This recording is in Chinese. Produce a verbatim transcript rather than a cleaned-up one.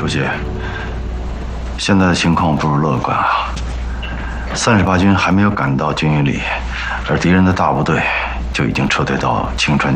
记，现在的情况不容乐观啊！三十八军还没有赶到军营里，而敌人的大部队就已经撤退到青川